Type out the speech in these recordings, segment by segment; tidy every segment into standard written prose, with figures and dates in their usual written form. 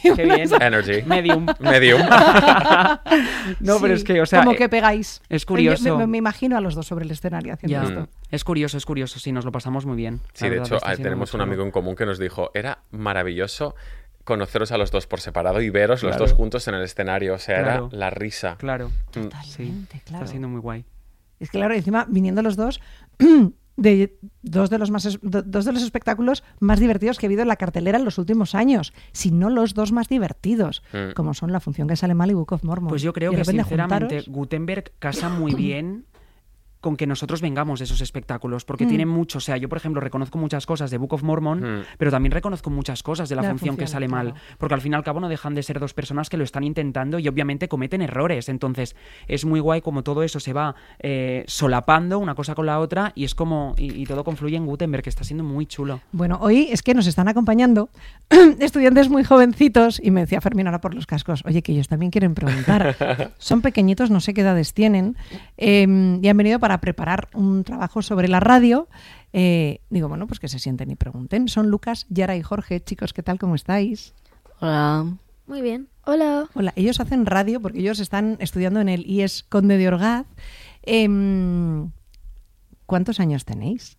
Qué bien. Energy. Medium. No, Sí, pero es que, o sea... como que pegáis. Es curioso. Me imagino a los dos sobre el escenario haciendo esto. Es curioso, sí, nos lo pasamos muy bien. Sí, La de verdad, hecho, está siendo tenemos muy un chulo. amigo en común que nos dijo, era maravilloso conoceros a los dos por separado y veros los Claro. dos juntos en el escenario. O sea, Claro. era la risa. Claro. Totalmente, Sí, claro. está siendo muy guay. Es que claro, encima viniendo los dos de dos de los espectáculos más divertidos que he habido en la cartelera en los últimos años, si no los dos más divertidos, como son La función que sale mal y Book of Mormon. Pues yo creo Y de que repente sinceramente juntaros- Gutenberg casa muy bien con que nosotros vengamos de esos espectáculos, porque tiene mucho, o sea, yo por ejemplo reconozco muchas cosas de Book of Mormon, pero también reconozco muchas cosas de la función que sale mal, porque al fin y al cabo no dejan de ser dos personas que lo están intentando y obviamente cometen errores, entonces es muy guay como todo eso se va solapando una cosa con la otra y es como, y todo confluye en Gutenberg, que está siendo muy chulo. Bueno, hoy es que nos están acompañando estudiantes muy jovencitos y me decía Fermín ahora por los cascos, oye, que ellos también quieren preguntar. Son pequeñitos, no sé qué edades tienen, y han venido para preparar un trabajo sobre la radio. Digo, bueno, pues que se sienten y pregunten. Son Lucas, Yara y Jorge. Chicos, ¿qué tal? ¿Cómo estáis? Hola. Muy bien. Hola. Hola, ellos hacen radio porque ellos están estudiando en el IES Conde de Orgaz. ¿Cuántos años tenéis?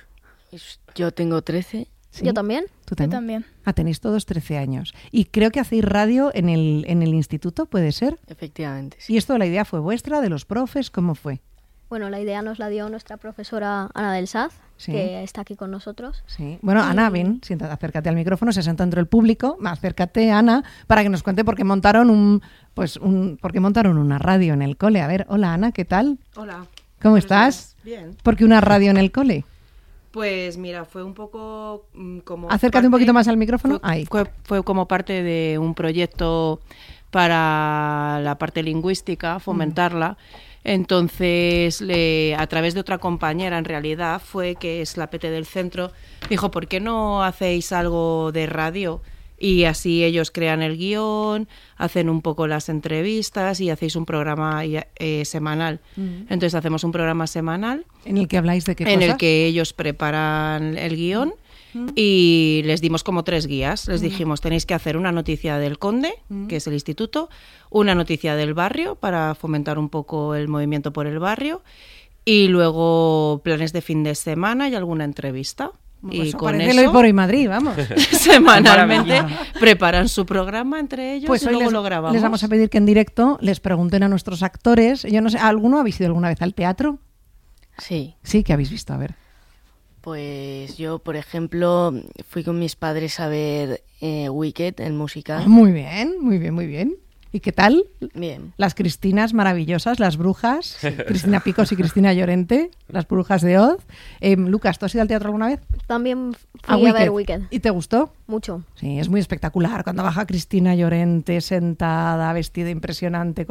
Yo tengo 13. ¿Sí? ¿Yo también? ¿Tú Yo también? también. Ah, tenéis todos 13 años. Y creo que hacéis radio en el instituto, ¿puede ser? Efectivamente, sí. ¿Y esto, la idea fue vuestra, de los profes? ¿Cómo fue? Bueno, la idea nos la dio nuestra profesora Ana del Saz, Sí. que está aquí con nosotros. Sí. Bueno, Ana, ven, siéntate, acércate al micrófono, se sentó entre el público. Acércate, Ana, para que nos cuente por qué montaron por qué montaron una radio en el cole. A ver, hola Ana, ¿qué tal? Hola. ¿Cómo Buenos estás? días. Bien. ¿Por qué una radio en el cole? Pues mira, fue un poco como... Acércate un poquito más al micrófono. Ahí. Fue como parte de un proyecto para la parte lingüística, fomentarla. Entonces, a través de otra compañera, en realidad, fue que es la PT del centro, dijo, ¿por qué no hacéis algo de radio? Y así ellos crean el guión, hacen un poco las entrevistas y hacéis un programa semanal. Entonces hacemos un programa semanal ¿En el que habláis de qué en cosas? el que ellos preparan el guión y les dimos como 3 guías. Les dijimos, tenéis que hacer una noticia del Conde, que es el instituto, una noticia del barrio para fomentar un poco el movimiento por el barrio y luego planes de fin de semana y alguna entrevista. Pues Y eso con parece el Hoy eso, por Hoy Madrid, vamos. semanalmente Maravilla. preparan su programa entre ellos Pues y hoy luego lo grabamos. les vamos a pedir que en directo les pregunten a nuestros actores. Yo no sé, ¿alguno habéis ido alguna vez al teatro? Sí. Sí, ¿qué habéis visto? A ver. Pues yo, por ejemplo, fui con mis padres a ver Wicked, el musical. Muy bien, muy bien, muy bien. ¿Y qué tal? Bien. Las Cristinas maravillosas, las brujas, Cristina Picos y Cristina Llorente, las brujas de Oz. Lucas, ¿tú has ido al teatro alguna vez? También fui a ver Wicked. ¿Y te gustó? Mucho. Sí, es muy espectacular. Cuando baja Cristina Llorente sentada, vestida impresionante,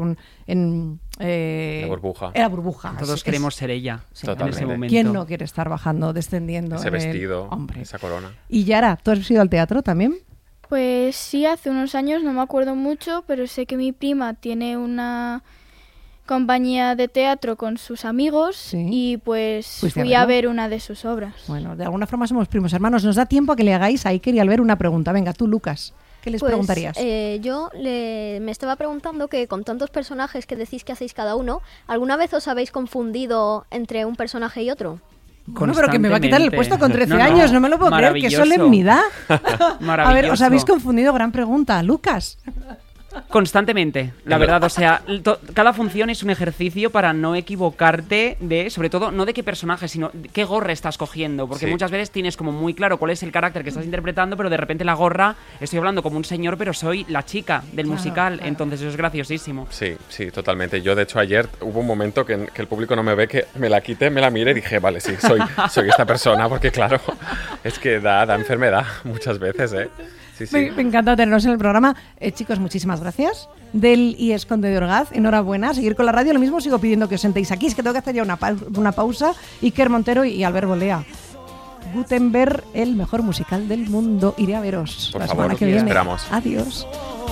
La burbuja. La burbuja. Todos queremos ser ella en Totalmente. ese momento. ¿Quién no quiere estar bajando, descendiendo? Ese en el- vestido, Hombre. esa corona. Y Yara, ¿tú has ido al teatro también? Pues sí, hace unos años, no me acuerdo mucho, pero sé que mi prima tiene una compañía de teatro con sus amigos Sí. y pues ¿Fuiste a fui a verlo? ver una de sus obras. Bueno, de alguna forma somos primos hermanos. Nos da tiempo a que le hagáis a Iker y Albert una pregunta. Venga, tú, Lucas, ¿qué les Pues, preguntarías? me estaba preguntando que con tantos personajes que decís que hacéis cada uno, ¿alguna vez os habéis confundido entre un personaje y otro? Bueno, pero que me va a quitar el puesto con 13 No, no, años, no me lo puedo creer, qué maravilloso. solemnidad. A ver, Maravilloso. os habéis confundido, gran pregunta. Lucas. Constantemente, la verdad, o sea, cada función es un ejercicio para no equivocarte de, sobre todo, no de qué personaje, sino de qué gorra estás cogiendo, porque Sí. muchas veces tienes como muy claro cuál es el carácter que estás interpretando, pero de repente la gorra, estoy hablando como un señor, pero soy la chica del musical, entonces eso es graciosísimo. Sí, sí, totalmente. Yo, de hecho, ayer hubo un momento que el público no me ve, que me la quité, me la miré y dije, vale, sí, soy esta persona, porque claro, es que da enfermedad muchas veces, ¿eh? Sí, sí. Me encanta tenernos en el programa. Chicos, muchísimas gracias. Del IES Conde de Orgaz, enhorabuena. Seguir con la radio. Lo mismo sigo pidiendo que os sentéis aquí. Es que tengo que hacer ya una pausa. Iker Montero y Albert Bolea. Gutenberg, el mejor musical del mundo. Iré a veros Por la favor, semana que os viene. esperamos. Adiós.